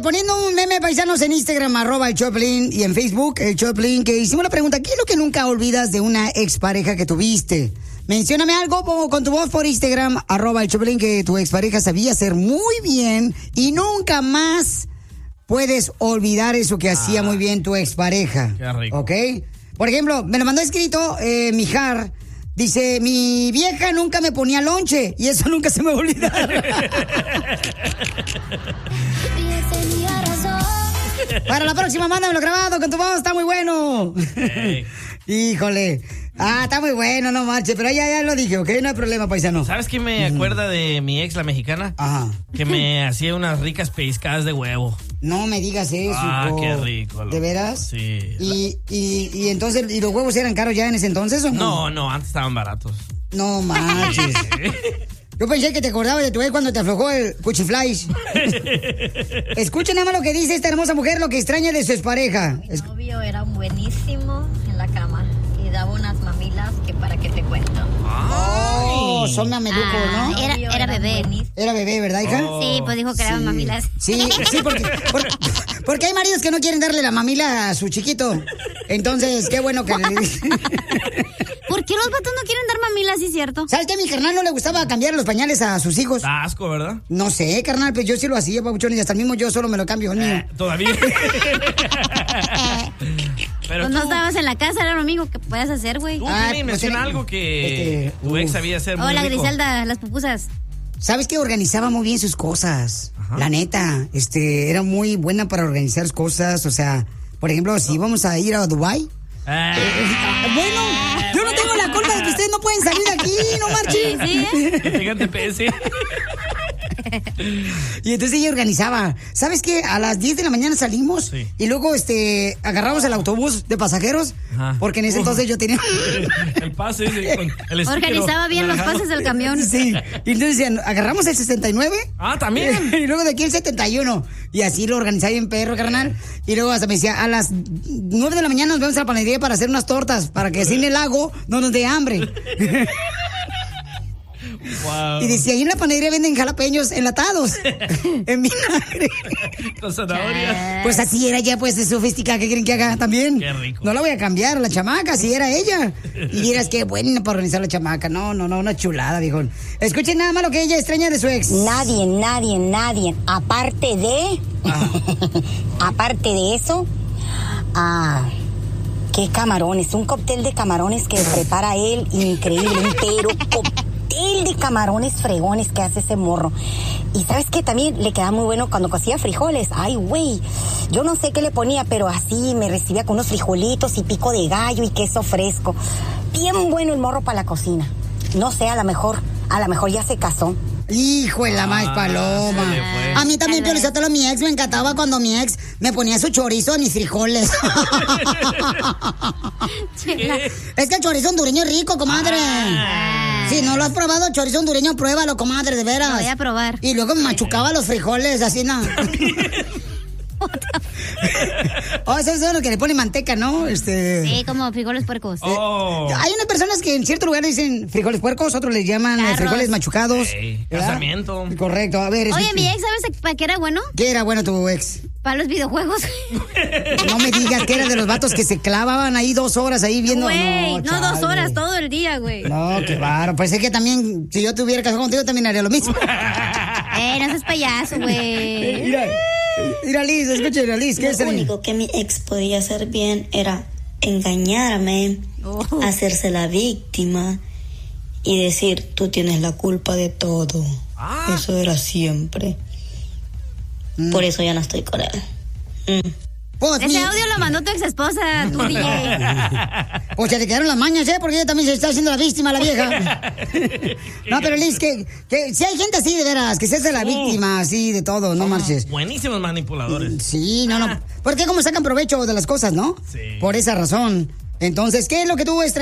poniendo un meme, paisanos, en Instagram, @el Choplin, y en Facebook, el Choplin, que hicimos la pregunta, ¿qué es lo que nunca olvidas de una expareja que tuviste? Mencióname algo con tu voz por Instagram, @el Choplin, que tu expareja sabía hacer muy bien y nunca más puedes olvidar eso que hacía muy bien tu expareja. Qué rico. ¿Ok? Por ejemplo, me lo mandó escrito Mijar. Dice, mi vieja nunca me ponía lonche y eso nunca se me va a olvidar. Para la próxima, mándamelo grabado con tu voz, está muy bueno. Hey. Híjole. Está muy bueno, no marche, pero ya lo dije, ¿ok? No hay problema, paisano. ¿Sabes qué me acuerda de mi ex, la mexicana? Ajá. Que me hacía unas ricas pescadas de huevo. No me digas eso, hijo. Qué rico. ¿De veras? Sí. Y entonces, ¿y los huevos eran caros ya en ese entonces o no? No, antes estaban baratos. No manches. Yo pensé que te acordabas de tu ex cuando te aflojó el cuchiflies. Escuchen nada más lo que dice esta hermosa mujer, lo que extraña de su expareja. Mi novio era buenísimo en la cama y daba unas mamilas que para qué te cuento. Oh, son mamelucos, ¿no? Era bebé. Era bebé, ¿verdad, hija? Sí, pues dijo que eran mamilas. Sí, porque hay maridos que no quieren darle la mamila a su chiquito. Entonces, qué bueno que... ¿Por qué los vatos no quieren dar mamilas, sí es cierto? ¿Sabes qué? A mi carnal no le gustaba cambiar los pañales a sus hijos. Da asco, ¿verdad? No sé, carnal, pues yo sí lo hacía, papuchón, y hasta el mismo yo solo me lo cambio, el mío. Todavía. Pero pues no estabas en la casa, era lo único que podías hacer, güey. Tú me menciona algo que tu ex sabía hacer muy Hola, rico. Griselda, las pupusas. ¿Sabes que organizaba muy bien sus cosas? Ajá. La neta, era muy buena para organizar cosas, o sea, por ejemplo, si íbamos a ir a Dubái. Bueno, yo no tengo la culpa de que ustedes no pueden salir de aquí, no marchen. Sí. Que tengan TPS. Y entonces ella organizaba. ¿Sabes qué? A las 10 de la mañana salimos y luego agarramos el autobús de pasajeros. Ajá. Porque en ese entonces yo tenía el pase con el organizaba bien los pases del camión. Sí. Y entonces decían, agarramos el 69. También. Y luego de aquí el 71. Y así lo organizaba bien perro, carnal. Y luego hasta me decía, a las 9 de la mañana nos vemos a la panadería para hacer unas tortas, para que así en el lago no nos dé hambre. Wow. Y decía, ahí en la panadería venden jalapeños enlatados en vinagre. Con zanahorias. Pues así era ya, pues, de sofisticada. ¿Qué quieren que haga también? Qué rico. No la voy a cambiar, la chamaca, si era ella. Y vieras qué buena para organizar la chamaca. No, una chulada, viejón. Escuchen nada más lo que ella extraña de su ex. Nadie. Aparte de eso, qué camarones, un cóctel de camarones que prepara él, increíble, pero cóctel de camarones fregones que hace ese morro. Y sabes que también le quedaba muy bueno cuando cocía frijoles. Ay, güey, yo no sé qué le ponía, pero así me recibía con unos frijolitos y pico de gallo y queso fresco. Bien bueno el morro para la cocina. No sé, a lo mejor ya se casó. Hijo de la más paloma. A mí también, Pio Lizotelo, mi ex me encantaba cuando mi ex me ponía su chorizo a mis frijoles. Es que el chorizo hondureño es rico, comadre. Si no lo has probado, chorizo hondureño, pruébalo, comadre, de veras. Lo voy a probar. Y luego me machucaba los frijoles, así, ¿no? Eso es lo que le pone manteca, ¿no? Sí, como frijoles puercos. Hay unas personas que en cierto lugar dicen frijoles puercos, otros les llaman frijoles machucados. Casamiento. Correcto, a ver. Oye, mi ex, ¿sabes para qué era bueno? ¿Qué era bueno tu ex? Para los videojuegos. No me digas que era de los vatos que se clavaban ahí 2 horas ahí viendo. Güey, no 2 horas, todo el día, güey. No, qué bárbaro. Pues es que también, si yo te hubiera casado contigo, también haría lo mismo. No seas payaso, güey. Mira, Liz, escucha, Liz, ¿qué es lo único que mi ex podía hacer bien era engañarme, hacerse la víctima y decir, tú tienes la culpa de todo. Eso era siempre. Por eso ya no estoy con él. Pues ese audio lo mandó tu ex esposa, tu DJ. O sea, te quedaron las mañas, porque ella también se está haciendo la víctima, la vieja. No, pero Liz, que si hay gente así, de veras, que se hace la víctima, así, de todo, no marches. Buenísimos manipuladores. Sí, no. Porque como sacan provecho de las cosas, ¿no? Sí. Por esa razón. Entonces, ¿qué es lo que tú extrañas?